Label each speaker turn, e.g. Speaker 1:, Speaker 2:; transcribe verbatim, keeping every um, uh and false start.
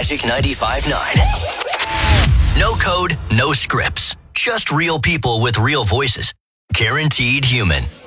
Speaker 1: Magic ninety-five point nine. No code, no scripts. Just real people with real voices. Guaranteed human.